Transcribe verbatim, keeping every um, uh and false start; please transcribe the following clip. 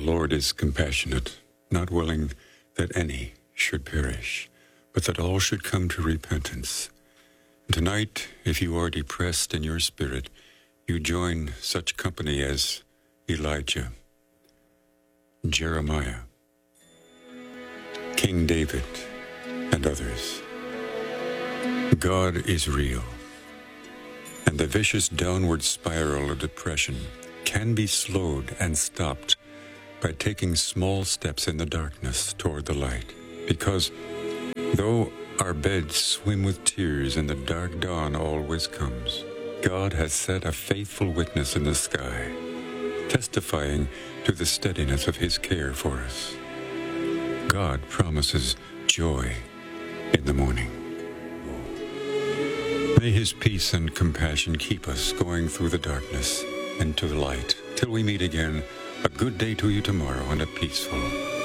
Lord is compassionate, not willing that any should perish, but that all should come to repentance. Tonight, if you are depressed in your spirit, you join such company as Elijah, Jeremiah, King David, and others. God is real, and the vicious downward spiral of depression can be slowed and stopped by taking small steps in the darkness toward the light. Because though our beds swim with tears and the dark dawn always comes, God has set a faithful witness in the sky, testifying to the steadiness of his care for us. God promises joy in the morning. May his peace and compassion keep us going through the darkness and to the light. Till we meet again, a good day to you tomorrow and a peaceful